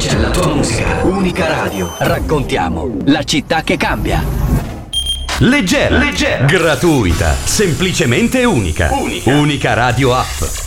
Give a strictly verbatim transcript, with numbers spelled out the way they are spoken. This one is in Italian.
voce alla tua musica. Unica Radio. Raccontiamo la città che cambia. Leggera, leggera, gratuita, semplicemente unica. Unica, unica Radio App.